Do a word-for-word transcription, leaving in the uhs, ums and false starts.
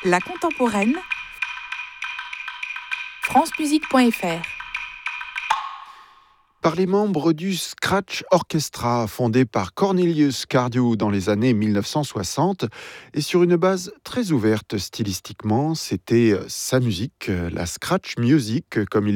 La contemporaine, francemusique point f r. Par les membres du Scratch Orchestra, fondé par Cornelius Cardew dans les années mille neuf cent soixante, et sur une base très ouverte stylistiquement, c'était sa musique, la Scratch Music, comme il